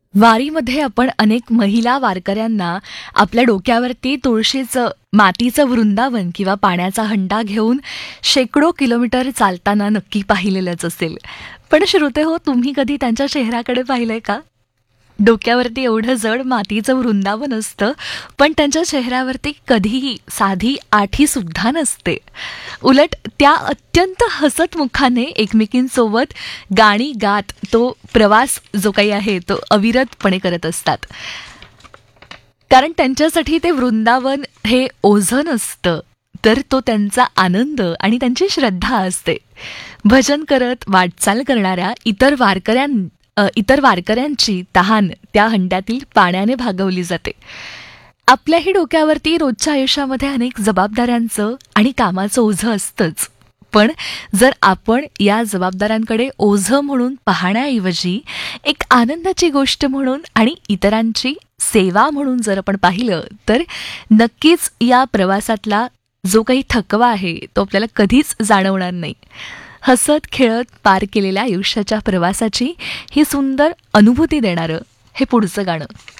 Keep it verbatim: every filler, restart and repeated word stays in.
वारीमध्ये आपण अनेक महिला वारकऱ्यांना आपल्या डोक्यावरती तुळशीचं मातीचं वृंदावन किंवा पाण्याचा हंडा घेऊन शेकडो किलोमीटर चालताना नक्की पाहिलेलंच असेल. पण श्रोते हो, तुम्ही कधी त्यांच्या चेहऱ्याकडे पाहिलंय का? डोक्यावरती एवढं जड मातीचं वृंदावन असतं, पण त्यांच्या चेहऱ्यावरती कधीही साधी आठी सुद्धा नसते. उलट त्या अत्यंत हसत मुखाने एकमेकींसोबत गाणी गात तो प्रवास जो काही आहे तो अविरतपणे करत असतात. कारण त्यांच्यासाठी ते वृंदावन हे ओझं नसतं, तर तो त्यांचा आनंद आणि त्यांची श्रद्धा असते. भजन करत वाटचाल करणाऱ्या इतर वारकऱ्यां इतर वारकऱ्यांची तहान त्या हंड्यातील पाण्याने भागवली जाते. आपल्याही डोक्यावरती रोजच्या आयुष्यामध्ये अनेक जबाबदाऱ्यांचं आणि कामाचं ओझं असतंच. पण जर आपण या जबाबदाऱ्यांकडे ओझं म्हणून पाहण्याऐवजी एक आनंदाची गोष्ट म्हणून आणि इतरांची सेवा म्हणून जर आपण पाहिलं, तर नक्कीच या प्रवासातला जो काही थकवा आहे तो आपल्याला कधीच जाणवणार नाही. हसत खेळत पार केलेल्या आयुष्याच्या प्रवासाची ही सुंदर अनुभूती देणारं हे पुढचं गाणं.